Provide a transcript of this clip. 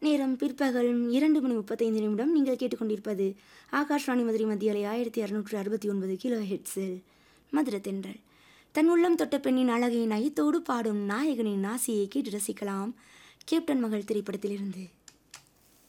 நேரம் பிற்பகல் 2:35 நீங்கள் கேட்டுக்கொண்டிருப்பது ஆகாஷ்வாணி மதுரை மத்திய அலை 1669 கிலோ ஹெட்ஸில் மதுர தென்றல். தன் உள்ளம் தொட்ட பெண்ணின் அழகை நயத்தோடு பாடும் நாயகனின் ஆசையை கேட்டு ரசிக்கலாம் கேப்டன் மகள் திரைப்படத்திலிருந்து.